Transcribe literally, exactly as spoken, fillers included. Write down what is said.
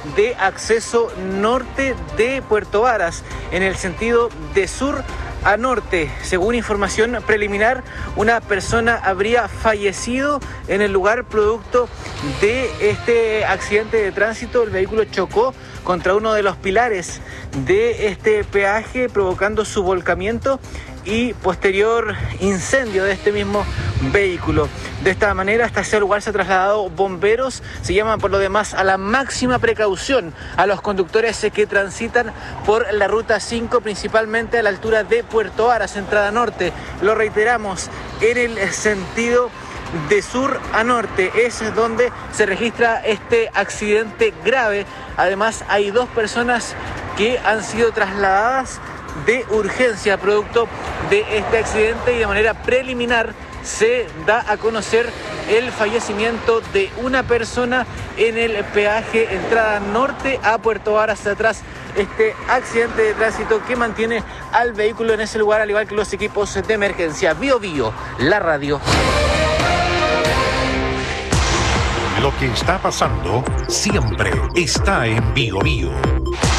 de acceso norte de Puerto Varas, en el sentido de sur a norte. Según información preliminar, una persona habría fallecido en el lugar producto de este accidente de tránsito. El vehículo chocó contra uno de los pilares de este peaje, provocando su volcamiento y posterior incendio de este mismo vehículo. De esta manera, hasta ese lugar se han trasladado bomberos. Se llaman por lo demás a la máxima precaución a los conductores que transitan por la ruta cinco, principalmente a la altura de Puerto Varas, entrada norte. Lo reiteramos, en el sentido de sur a norte es donde se registra este accidente grave. Además, hay dos personas que han sido trasladadas de urgencia producto de este accidente, y de manera preliminar se da a conocer el fallecimiento de una persona en el peaje entrada norte a Puerto Varas, atrás este accidente de tránsito que mantiene al vehículo en ese lugar, al igual que los equipos de emergencia. Bio Bio, la radio. Lo que está pasando siempre está en Bio Bio.